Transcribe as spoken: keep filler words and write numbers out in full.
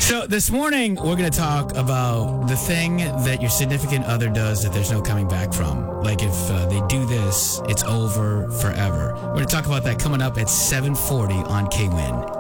So this morning, we're going to talk about the thing that your significant other does that there's no coming back from. Like if uh, they do this, it's over forever. We're going to talk about that coming up at seven forty on K-W I N.